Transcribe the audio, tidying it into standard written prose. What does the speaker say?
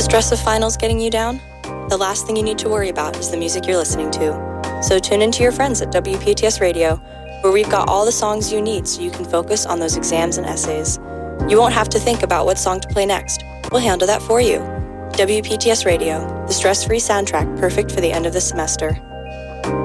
stress of finals getting you down? The last thing you need to worry about is the music you're listening to. So tune into your friends at WPTS Radio, where we've got all the songs you need so you can focus on those exams and essays. You won't have to think about what song to play next. We'll handle that for you. WPTS Radio, the stress-free soundtrack perfect for the end of the semester.